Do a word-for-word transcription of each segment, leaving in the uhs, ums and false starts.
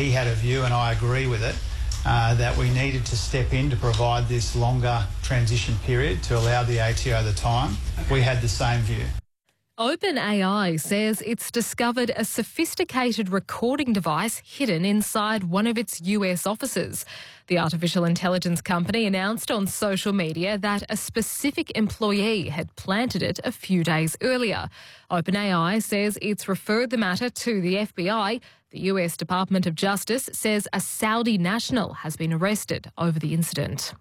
he had a view, and I agree with it, uh, that we needed to step in to provide this longer transition period to allow the A T O the time. We had the same view. OpenAI says it's discovered a sophisticated recording device hidden inside one of its U S offices. The artificial intelligence company announced on social media that a specific employee had planted it a few days earlier. OpenAI says it's referred the matter to the F B I. The U S Department of Justice says a Saudi national has been arrested over the incident.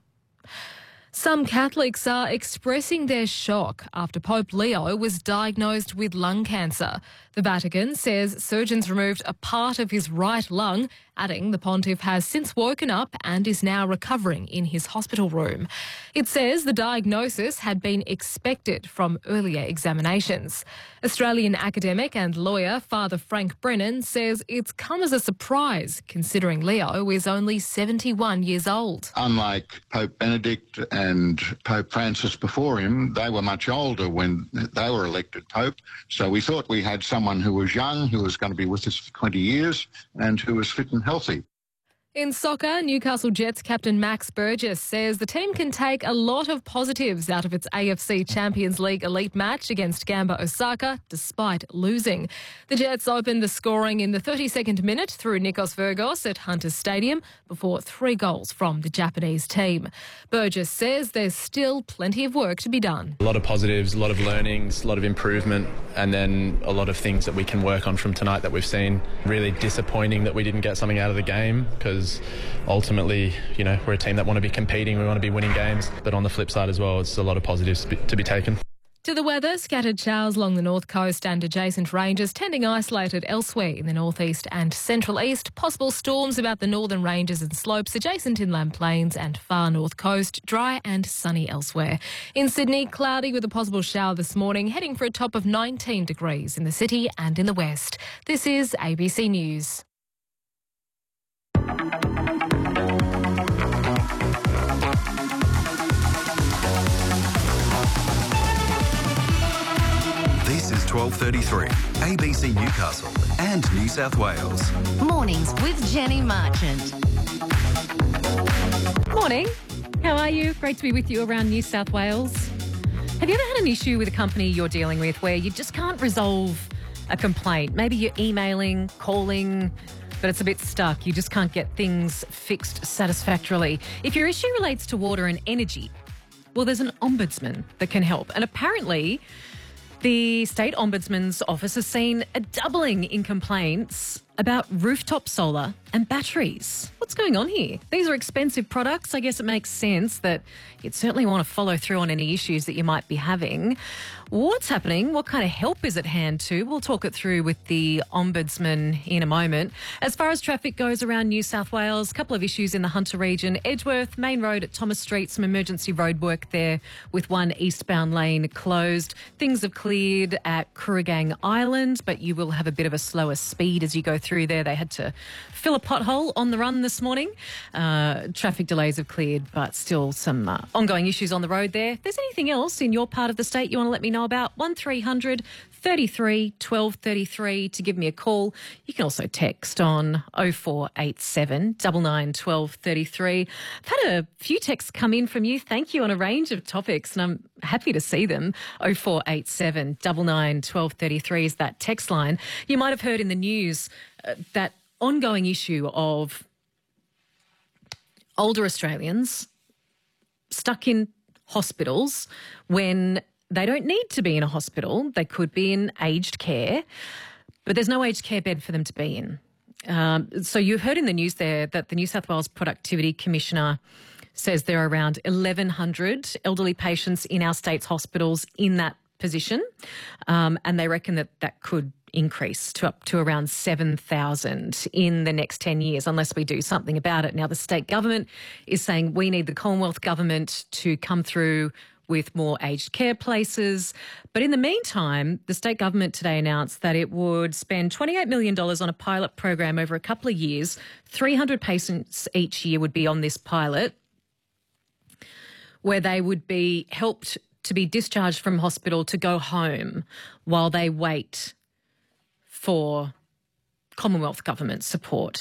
Some Catholics are expressing their shock after Pope Leo was diagnosed with lung cancer. The Vatican says surgeons removed a part of his right lung, adding the pontiff has since woken up and is now recovering in his hospital room. It says the diagnosis had been expected from earlier examinations. Australian academic and lawyer Father Frank Brennan says it's come as a surprise considering Leo is only seventy-one years old. Unlike Pope Benedict and Pope Francis before him, they were much older when they were elected Pope. So we thought we had someone who was young, who was going to be with us for twenty years and who was fit and healthy. In soccer, Newcastle Jets captain Max Burgess says the team can take a lot of positives out of its A F C Champions League elite match against Gamba Osaka, despite losing. The Jets opened the scoring in the thirty-second minute through Nikos Virgos at Hunters Stadium before three goals from the Japanese team. Burgess says there's still plenty of work to be done. A lot of positives, a lot of learnings, a lot of improvement, and then a lot of things that we can work on from tonight that we've seen. Really disappointing that we didn't get something out of the game, because ultimately, you know, we're a team that want to be competing, we want to be winning games, but on the flip side as well, it's a lot of positives to be taken. To the weather, scattered showers along the north coast and adjacent ranges, tending isolated elsewhere in the northeast and central east. Possible storms about the northern ranges and slopes adjacent inland plains and far north coast. Dry and sunny elsewhere. In Sydney, cloudy with a possible shower this morning, heading for a top of nineteen degrees in the city and in the west. This is A B C News. This is twelve thirty-three, A B C Newcastle and New South Wales. Mornings with Jenny Marchant. Morning. How are you? Great to be with you around New South Wales. Have you ever had an issue with a company you're dealing with where you just can't resolve a complaint? Maybe you're emailing, calling, but it's a bit stuck. You just can't get things fixed satisfactorily. If your issue relates to water and energy, well, there's an ombudsman that can help. And apparently, the State Ombudsman's Office has seen a doubling in complaints about rooftop solar and batteries. What's going on here? These are expensive products. I guess it makes sense that you'd certainly want to follow through on any issues that you might be having. What's happening? What kind of help is at hand too? We'll talk it through with the Ombudsman in a moment. As far as traffic goes around New South Wales, a couple of issues in the Hunter region. Edgeworth, Main Road at Thomas Street, some emergency road work there with one eastbound lane closed. Things have cleared at Kooragang Island, but you will have a bit of a slower speed as you go through there. They had to fill a pothole on the run this morning. Uh, traffic delays have cleared, but still some uh, ongoing issues on the road there. If there's anything else in your part of the state you want to let me know about, one three hundred thirty-three twelve thirty-three to give me a call. You can also text on oh four eight seven, nine nine, one two three three. I've had a few texts come in from you. Thank you on a range of topics, and I'm happy to see them. oh four eight seven, nine nine, one two three three is that text line. You might have heard in the news uh, that ongoing issue of older Australians stuck in hospitals when they don't need to be in a hospital. They could be in aged care, but there's no aged care bed for them to be in. Um, so you heard in the news there that the New South Wales Productivity Commissioner says there are around eleven hundred elderly patients in our state's hospitals in that position, um, and they reckon that that could increase to up to around seven thousand in the next ten years unless we do something about it. Now, the state government is saying we need the Commonwealth government to come through with more aged care places. But in the meantime, the state government today announced that it would spend twenty-eight million dollars on a pilot program over a couple of years. three hundred patients each year would be on this pilot, where they would be helped to be discharged from hospital to go home while they wait for Commonwealth government support.